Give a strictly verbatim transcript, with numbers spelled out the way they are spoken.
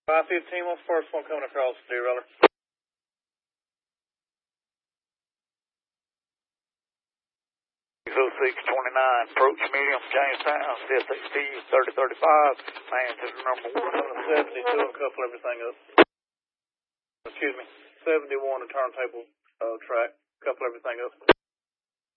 five fifteen, what's the first one coming across, derailleur? oh six twenty-nine, approach medium, Jamestown, C S X T thirty thirty-five, man to the number one. seventy-two, and couple everything up. Excuse me, seventy-one, the turntable uh, track, couple everything up.